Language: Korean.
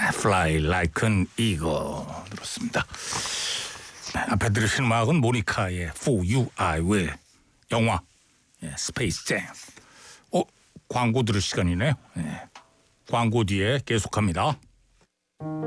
Fly Like an Eagle 들었습니다. 앞에 들으신 음악은 모니카의 For You I Will, 영화 스페이스 잼. 광고 들을 시간이네요. 광고 뒤에 계속합니다.